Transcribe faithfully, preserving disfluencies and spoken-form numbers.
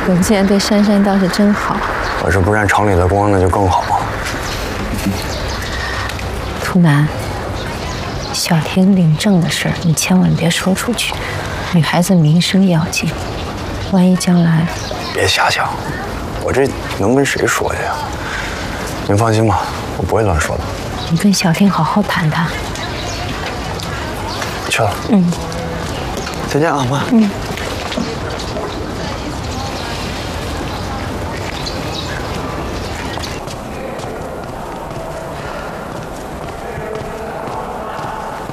你既然对珊珊倒是真好。 我这不染厂里的光，那就更好。 图南，小婷领证的事儿，你千万别说出去。女孩子名声要紧，万一将来…… 别瞎想，我这能跟谁说呀？您放心吧，我不会乱说的。 你跟小婷好好谈谈。 去了。 嗯。 再见啊，妈。 嗯。